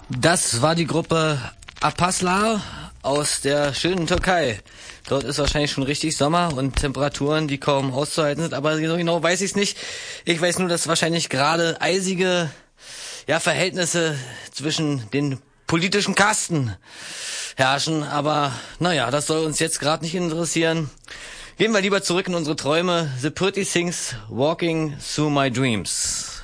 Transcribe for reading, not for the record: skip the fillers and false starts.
Das war die Gruppe Apaslar aus der schönen Türkei. Dort ist wahrscheinlich schon richtig Sommer und Temperaturen, die kaum auszuhalten sind, aber so genau weiß ich es nicht. Ich weiß nur, dass wahrscheinlich gerade eisige Verhältnisse zwischen den politischen Kasten herrschen, aber naja, das soll uns jetzt gerade nicht interessieren. Gehen wir lieber zurück in unsere Träume. The Pretty Things Walking Through My Dreams.